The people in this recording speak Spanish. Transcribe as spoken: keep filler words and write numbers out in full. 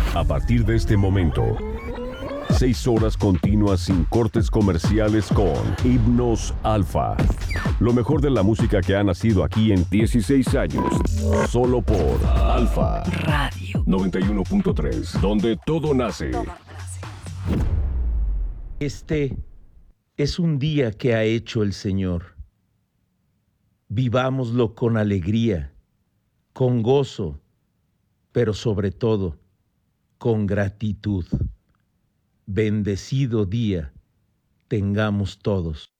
A partir de este momento, seis horas continuas sin cortes comerciales con Himnos Alfa. Lo mejor de la música que ha nacido aquí en dieciséis años. Solo por Alfa Radio noventa y uno punto tres, donde todo nace. Este es un día que ha hecho el Señor. Vivámoslo con alegría, con gozo, pero sobre todo con gratitud. Bendecido día tengamos todos.